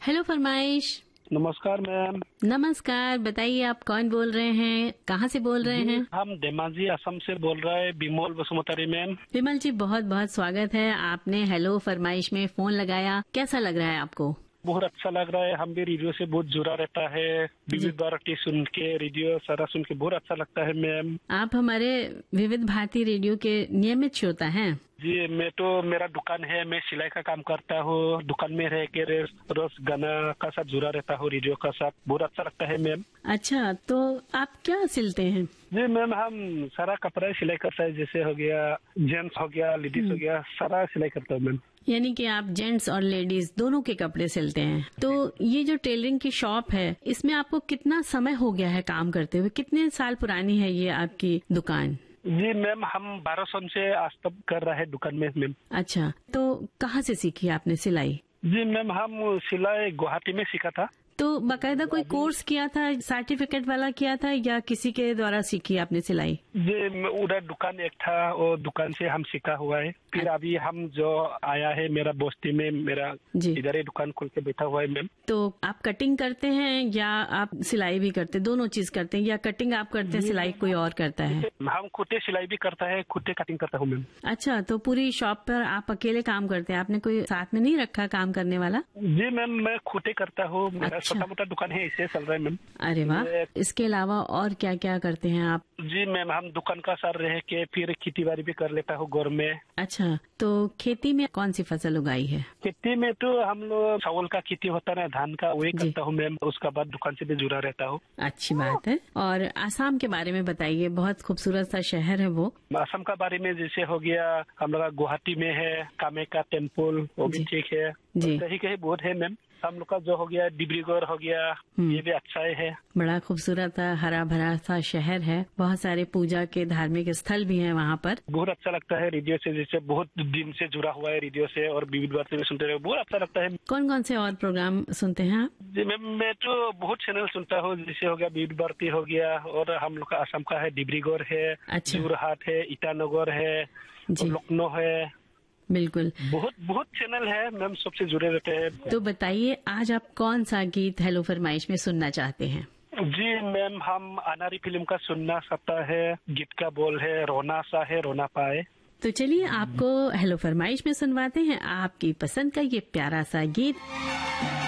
Hello फरमाइश। नमस्कार ma'am. नमस्कार, बताइए आप कौन बोल रहे हैं, कहाँ से बोल रहे हैं? हम धेमाजी असम से बोल रहे हैं, बिमल बसुमतारी मैम। विमल जी, बहुत बहुत स्वागत है, आपने हेलो फरमाइश में फोन लगाया। कैसा लग रहा है आपको? बहुत अच्छा लग रहा है, हम भी रेडियो से बहुत जुड़ा रहता है। विविध भारती सुन के, रेडियो सारा सुन के बहुत अच्छा लगता है मैम। आप हमारे विविध भारती रेडियो के नियमित श्रोता हैं? जी, मैं तो मेरा दुकान है, मैं सिलाई का काम करता हूँ। दुकान में रह के रोज गाना का साथ जुड़ा रहता हूँ, रेडियो का साथ बहुत अच्छा लगता है मैम। अच्छा, तो आप क्या सिलते हैं? जी मैम, हम सारा कपड़ा सिलाई करता है, जैसे हो गया जेंट्स हो गया, लेडीज हो गया, सारा सिलाई करता हूँ मैम। यानी कि आप जेंट्स और लेडीज दोनों के कपड़े सिलते हैं। तो ये जो टेलरिंग की शॉप है, इसमें आपको कितना समय हो गया है काम करते हुए? कितने साल पुरानी है ये आपकी दुकान? जी मैम, हम 12 साल से आज तक कर रहे हैं दुकान में मैम। अच्छा, तो कहाँ से सीखी आपने सिलाई? जी मैम, हम सिलाई गुवाहाटी में सीखा था। तो बाकायदा कोई कोर्स किया था, सर्टिफिकेट वाला किया था, या किसी के द्वारा सीखी आपने सिलाई? जी, उधर दुकान एक था और दुकान से हम सीखा हुआ है। फिर अभी हम जो आया है मेरा बस्ती में, मेरा इधर ही दुकान खोल के बैठा हुआ है मैम। तो आप कटिंग करते हैं या आप सिलाई भी करते हैं? दोनों चीज करते हैं, या कटिंग आप करते हैं, सिलाई कोई और करता है? हम खुद सिलाई भी करता है, खुद कटिंग करता हूँ मैम। अच्छा, तो पूरी शॉप पर आप अकेले काम करते हैं, आपने कोई साथ में नहीं रखा काम करने वाला? जी मैम, मैं खुद करता हूँ, मेरा छोटा मोटा दुकान है, इसे चल रहा है मैम। अरे वाह, इसके अलावा और क्या क्या करते हैं आप? जी मैम, हम दुकान का साथ रह के फिर खेती बाड़ी भी कर लेता हूँ घर में। अच्छा, तो खेती में कौन सी फसल उगाई है? खेती में तो हम लोग चावल का खेती होता है, धान का, वही करता हूँ मैम। उसका बाद दुकान से भी जुड़ा रहता हूँ। अच्छी बात है। और आसाम के बारे में बताइए, बहुत खूबसूरत सा शहर है वो। असम का बारे में जैसे हो गया, हम लोग गुवाहाटी में है कामाख्या टेम्पल, वो भी ठीक है। कहीं कहीं बहुत है मैम। हम लोग का जो हो गया डिब्रूगढ़ हो गया, ये भी अच्छा है। बड़ा खूबसूरत हरा भरा सा शहर है, बहुत सारे पूजा के धार्मिक स्थल भी हैं वहाँ पर। बहुत अच्छा लगता है रेडियो से, जैसे बहुत दिन से जुड़ा हुआ है रेडियो से, और विविध भारती में सुनते रहे, बहुत अच्छा लगता है। कौन कौन से और प्रोग्राम सुनते हैं आप? जी मैम, मैं तो बहुत चैनल सुनता हूँ, जैसे हो गया विविध भारती हो गया, और हम लोग का असम का है डिब्रूगढ़ है, जोरहाट है, ईटानगर है, लखनऊ है। बिल्कुल, बहुत चैनल है मैम, सबसे जुड़े रहते हैं। तो बताइए, आज आप कौन सा गीत हेलो फरमाइश में सुनना चाहते हैं? जी मैम, हम अनारी फिल्म का सुनना सकता है। गीत का बोल है, रोना सा है रोना पाए। तो चलिए, आपको हेलो फरमाइश में सुनवाते हैं आपकी पसंद का ये प्यारा सा गीत।